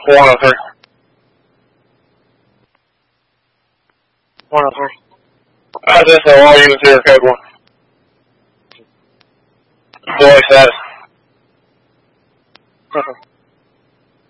103. 103. ISSO, all units here, code 1. Boy status.